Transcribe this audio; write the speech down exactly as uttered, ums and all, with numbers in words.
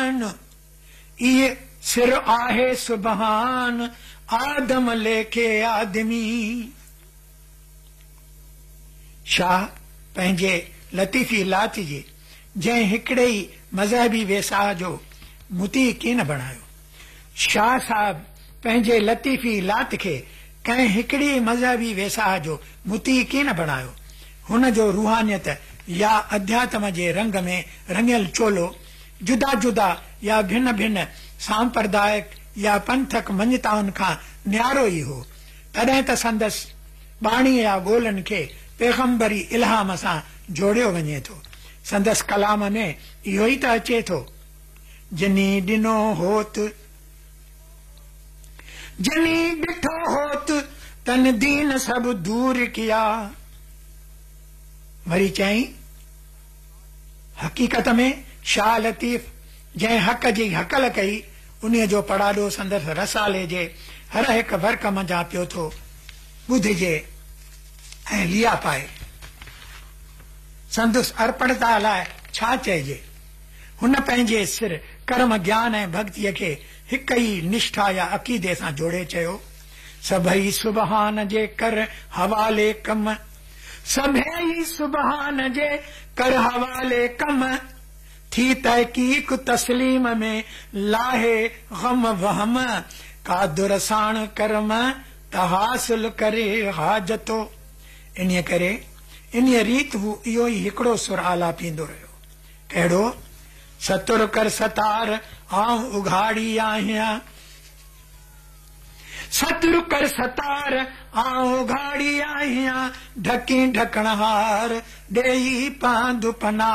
सुभान ये सिर आहे सुभान आदम लेखे आदमी। शाह पंहिंजे लतीफ़ी लात जे जंहिं हिकिड़े ई मज़हबी वेसाह जो मुती कीन बणायो। शाह साहब पंहिंजे लतीफ़ी लात खे कंहिं हिकिड़ी मज़हबी वेसाह जो मुती कीन बणायो। हुन जो रूहानियत या अध्यात्म जे रंग में रंगियल चोलो जुदा जुदा या भिन्न भिन्न सांप्रदायिक या पंथक मञताउनि खां न्यारो ई हो। तॾहिं त संदसि बाणी या ॻोल्हनि खे पैगम्बरी इल्हाम सां जोड़ियो वञे थो। संदसि कलाम में इहो ई त अचे थो, जिनी ॾिनो होत जिनी ॾिठो होत तन दीन सभु दूर किया। वरी चई हक़ीक़त में शाह लतीफ़ जंहिं हक़ जी हकल कई उन्हीअ जो पड़ाॾो संदसि रसाले जे हर हिकु वर्क मंझां पियो थो ॿुधिजे ऐं लिया पाए। संदसि अर्पणता लाइ छा चइजे। हुन पंहिंजे सिर कर्म ज्ञान ऐं भक्तीअ खे हिक ई निष्ठा या अक़ीदे सां जोड़े चयो, सभई सुबहान जे कर हवाले कम सभई सुबहान जे कर हवाले कम थी तहकीक तस्लीम में लाहे गम वहम कादुर साण कर्म त हासिल करे हाजतो। इन्हीअ करे इन्हीअ रीत हू इहो ई हिकिड़ो सुर आलापींदो रहियो। कहिड़ो, सतुर कर सतार आऊं उघाड़ी आहियां, सतुर कर सतार आऊं उघाड़ी आहियां, ढकी ढकण हार ॾेई पांदु पना।